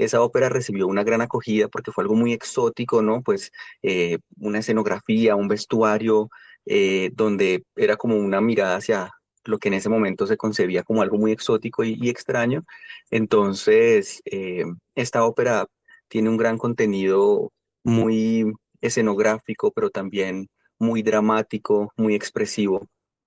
esa ópera recibió una gran acogida porque fue algo muy exótico, ¿no? Pues una escenografía, un vestuario, donde era como una mirada hacia lo que en ese momento se concebía como algo muy exótico y extraño. Entonces, esta ópera tiene un gran contenido muy escenográfico, pero también muy dramático, muy expresivo,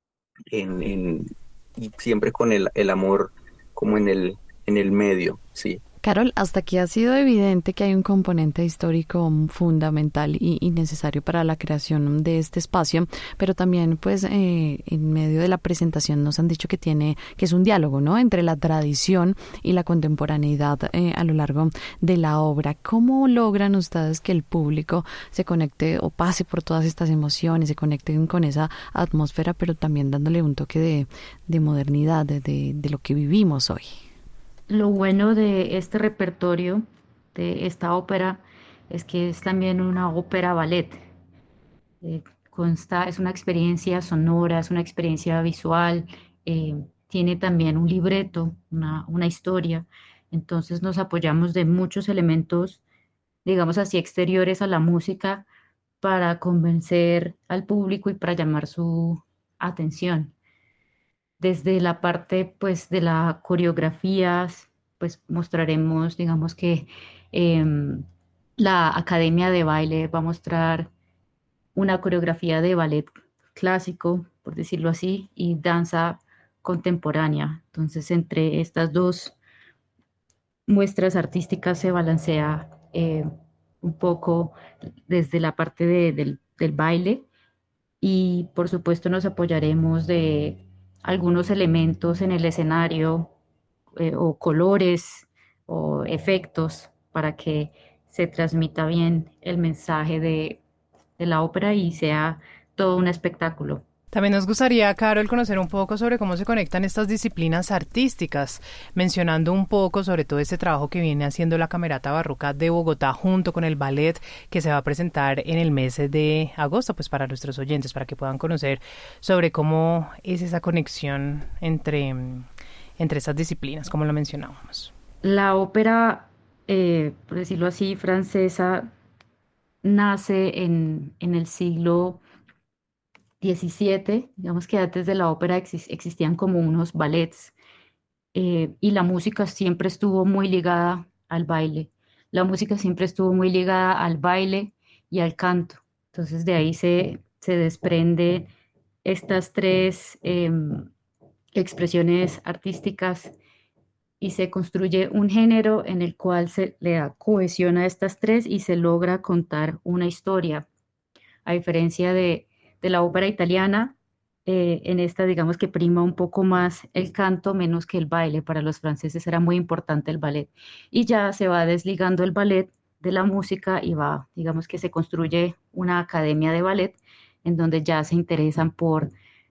y siempre con el amor como en el medio, sí. Carol, hasta aquí ha sido evidente que hay un componente histórico fundamental y necesario para la creación de este espacio, pero también, pues, en medio de la presentación nos han dicho que es un diálogo, ¿no? Entre la tradición y la contemporaneidad a lo largo de la obra. ¿Cómo logran ustedes que el público se conecte o pase por todas estas emociones, se conecten con esa atmósfera, pero también dándole un toque de modernidad, de lo que vivimos hoy? Lo bueno de este repertorio, de esta ópera, es que es también una ópera ballet. Eh, es una experiencia sonora, es una experiencia visual, tiene también un libreto, una historia. Entonces nos apoyamos de muchos elementos, digamos así, exteriores a la música para convencer al público y para llamar su atención. Desde la parte, pues, de la coreografía, pues, mostraremos, digamos que em, la Academia de Baile va a mostrar una coreografía de ballet clásico, por decirlo así, y danza contemporánea. Entonces, entre estas dos muestras artísticas se balancea un poco desde la parte del baile y por supuesto nos apoyaremos de algunos elementos en el escenario o colores o efectos para que se transmita bien el mensaje de la ópera y sea todo un espectáculo. También nos gustaría, Carol, conocer un poco sobre cómo se conectan estas disciplinas artísticas, mencionando un poco sobre todo este trabajo que viene haciendo la Camerata Barroca de Bogotá junto con el ballet que se va a presentar en el mes de agosto, pues para nuestros oyentes, para que puedan conocer sobre cómo es esa conexión entre estas disciplinas, como lo mencionábamos. La ópera, por decirlo así, francesa, nace en el siglo XVII. Digamos que antes de la ópera existían como unos ballets y la música siempre estuvo muy ligada al baile. La música siempre estuvo muy ligada al baile y al canto. Entonces de ahí se desprende estas tres expresiones artísticas y se construye un género en el cual se le da cohesión a estas tres y se logra contar una historia. A diferencia de la ópera italiana, en esta digamos que prima un poco más el canto, menos que el baile. Para los franceses era muy importante el ballet. Y ya se va desligando el ballet de la música y va, digamos que se construye una academia de ballet en donde ya se interesan por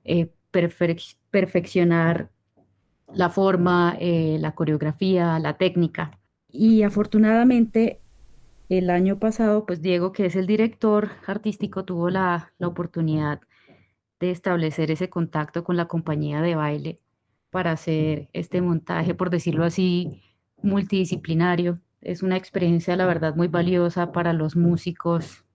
perfeccionar la forma, la coreografía, la técnica. Y afortunadamente el año pasado, pues Diego, que es el director artístico, tuvo la oportunidad de establecer ese contacto con la compañía de baile para hacer este montaje, por decirlo así, multidisciplinario. Es una experiencia, la verdad, muy valiosa para los músicos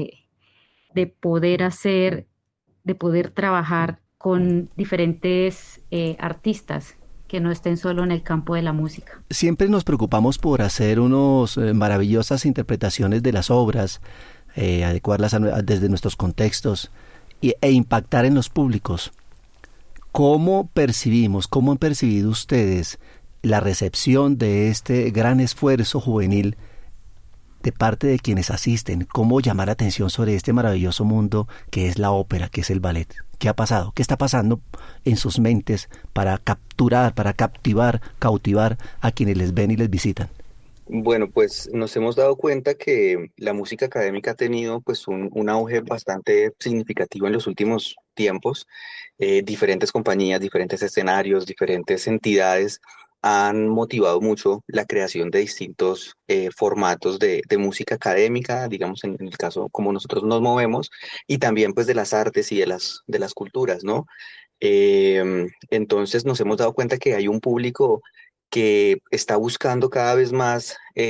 de poder hacer, de poder trabajar con diferentes artistas que no estén solo en el campo de la música. Siempre nos preocupamos por hacer unos maravillosas interpretaciones de las obras, adecuarlas desde nuestros contextos e impactar en los públicos. ¿Cómo percibimos, cómo han percibido ustedes la recepción de este gran esfuerzo juvenil de parte de quienes asisten? ¿Cómo llamar la atención sobre este maravilloso mundo que es la ópera, que es el ballet? ¿Qué ha pasado? ¿Qué está pasando en sus mentes para capturar, para captivar, cautivar a quienes les ven y les visitan? Bueno, pues nos hemos dado cuenta que la música académica ha tenido pues un auge bastante significativo en los últimos tiempos. Diferentes compañías, diferentes escenarios, diferentes entidades han motivado mucho la creación de distintos formatos de música académica, digamos en el caso como nosotros nos movemos, y también pues de las artes y de las culturas, ¿no? Entonces nos hemos dado cuenta que hay un público que está buscando cada vez más